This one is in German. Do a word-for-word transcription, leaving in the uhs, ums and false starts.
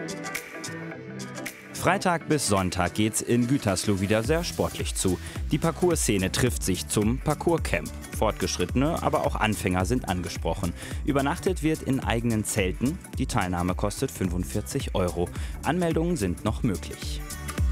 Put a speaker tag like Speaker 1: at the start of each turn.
Speaker 1: Freitag bis Sonntag geht's in Gütersloh wieder sehr sportlich zu. Die Parkour-Szene trifft sich zum Parkour-Camp. Fortgeschrittene, aber auch Anfänger sind angesprochen. Übernachtet wird in eigenen Zelten. Die Teilnahme kostet fünfundvierzig Euro. Anmeldungen sind noch möglich.